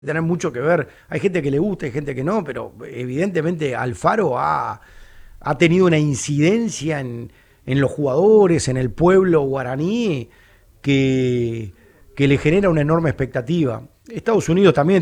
tener mucho que ver. Hay gente que le gusta, hay gente que no, pero evidentemente Alfaro ha tenido una incidencia en los jugadores, en el pueblo guaraní, que, que le genera una enorme expectativa. Estados Unidos también